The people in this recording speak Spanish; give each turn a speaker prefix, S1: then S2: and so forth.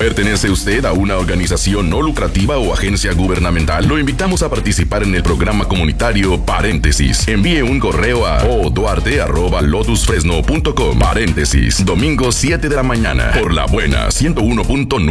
S1: ¿Pertenece usted a una organización no lucrativa o agencia gubernamental? Lo invitamos a participar en el programa comunitario Paréntesis. Envíe un correo a oduarte@lotusfresno.com. Paréntesis, domingo 7 de la mañana, por La Buena 101.9.